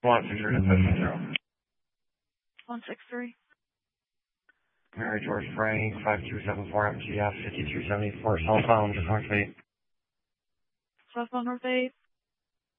163. 163. Mary George Frank, 5274 MTF, 5274, cell phone, just North 8. Cell phone North 8.